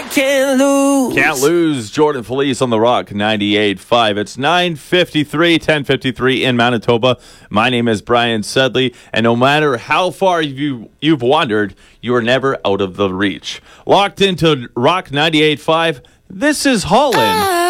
I can't lose. Can't lose. Jordan Felice on the Rock 98.5. It's 9:53, 10:53 in Manitoba. My name is Brian Sedley, and no matter how far you've wandered, you are never out of the reach. Locked into Rock 98.5. This is Holland.